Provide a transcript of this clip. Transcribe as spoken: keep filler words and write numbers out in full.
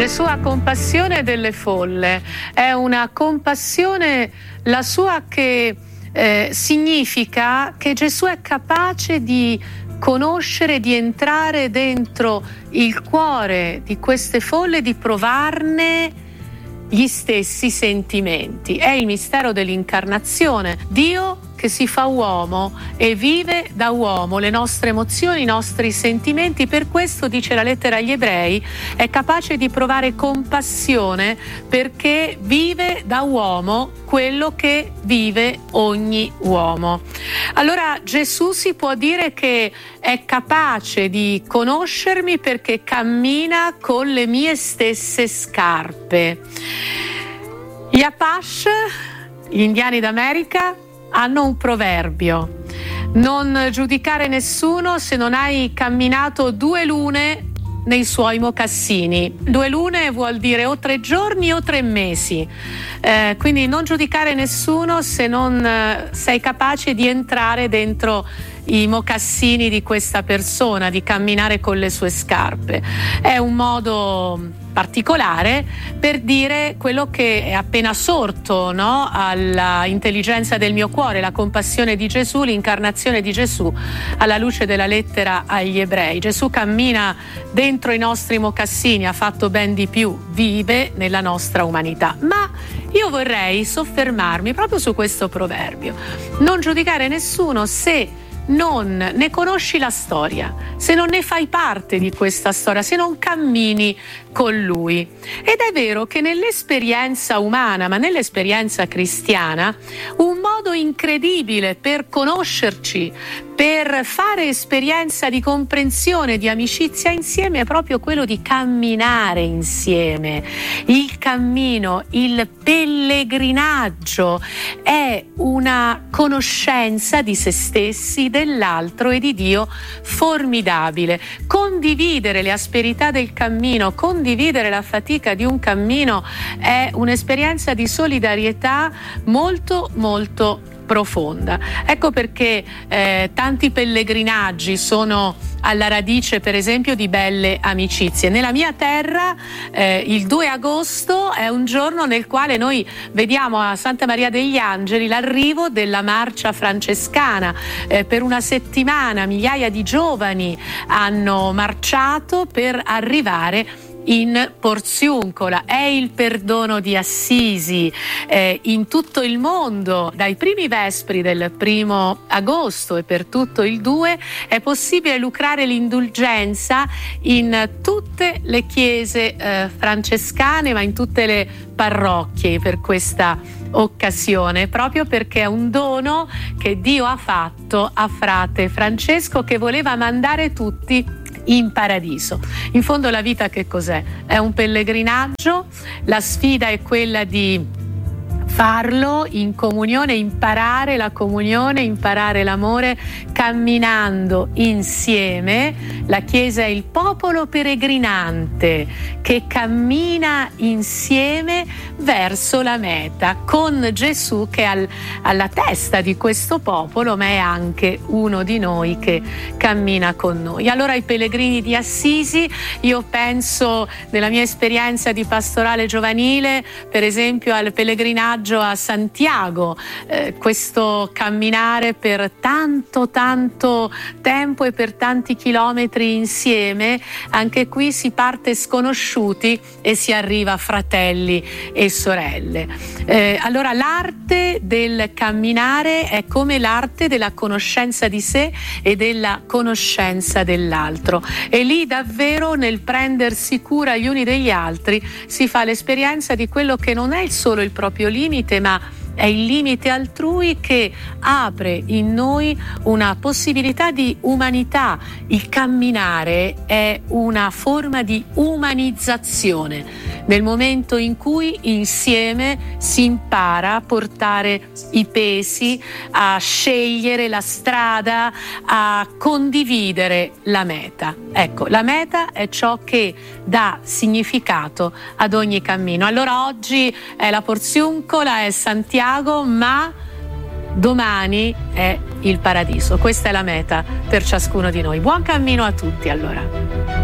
Gesù ha compassione delle folle, è una compassione la sua che eh, significa che Gesù è capace di conoscere, di entrare dentro il cuore di queste folle, di provarne gli stessi sentimenti. È il mistero dell'incarnazione. Dio che si fa uomo e vive da uomo le nostre emozioni, i nostri sentimenti. Per questo, dice la lettera agli Ebrei, è capace di provare compassione perché vive da uomo quello che vive ogni uomo. Allora Gesù si può dire che è capace di conoscermi perché cammina con le mie stesse scarpe. Gli Apache, gli indiani d'America, hanno un proverbio: non giudicare nessuno se non hai camminato due lune nei suoi mocassini. Due lune vuol dire o tre giorni o tre mesi, eh, quindi non giudicare nessuno se non eh, sei capace di entrare dentro i mocassini di questa persona, di camminare con le sue scarpe. È un modo particolare per dire quello che è appena sorto, no? Alla intelligenza del mio cuore, la compassione di Gesù, l'incarnazione di Gesù alla luce della lettera agli Ebrei. Gesù cammina dentro i nostri mocassini, ha fatto ben di più, vive nella nostra umanità. Ma io vorrei soffermarmi proprio su questo proverbio: non giudicare nessuno se non ne conosci la storia, se non ne fai parte di questa storia, se non cammini con lui. Ed è vero che nell'esperienza umana, ma nell'esperienza cristiana, un modo incredibile per conoscerci, per fare esperienza di comprensione, di amicizia insieme, è proprio quello di camminare insieme. Il cammino, il pellegrinaggio è una conoscenza di se stessi, dell'altro e di Dio formidabile. Condividere le asperità del cammino, condividere la fatica di un cammino è un'esperienza di solidarietà molto molto profonda. Ecco perché eh, tanti pellegrinaggi sono alla radice, per esempio, di belle amicizie. Nella mia terra eh, il due agosto è un giorno nel quale noi vediamo a Santa Maria degli Angeli l'arrivo della marcia francescana. Eh, per una settimana migliaia di giovani hanno marciato per arrivare in Porziuncola. È il perdono di Assisi. Eh, in tutto il mondo, dai primi vespri del primo agosto e per tutto il due, è possibile lucrare l'indulgenza in tutte le chiese eh, francescane, ma in tutte le parrocchie per questa occasione, proprio perché è un dono che Dio ha fatto a frate Francesco, che voleva mandare tutti in paradiso. In fondo la vita che cos'è? È un pellegrinaggio, la sfida è quella di farlo in comunione, imparare la comunione, imparare l'amore, camminando insieme. La Chiesa è il popolo peregrinante che cammina insieme verso la meta, con Gesù che è al, alla testa di questo popolo, ma è anche uno di noi che cammina con noi. Allora, i pellegrini di Assisi, io penso nella mia esperienza di pastorale giovanile, per esempio, al pellegrinaggio a Santiago, eh, questo camminare per tanto tanto tempo e per tanti chilometri insieme. Anche qui si parte sconosciuti e si arriva fratelli e sorelle. Eh, allora l'arte del camminare è come l'arte della conoscenza di sé e della conoscenza dell'altro, e lì davvero, nel prendersi cura gli uni degli altri, si fa l'esperienza di quello che non è solo il proprio limite, ma è il limite altrui che apre in noi una possibilità di umanità. Il camminare è una forma di umanizzazione, nel momento in cui insieme si impara a portare i pesi, a scegliere la strada, a condividere la meta. Ecco, la meta è ciò che dà significato ad ogni cammino. Allora oggi è la Porziuncola, è Santiago, ma domani è il paradiso. Questa è la meta per ciascuno di noi. Buon cammino a tutti, allora.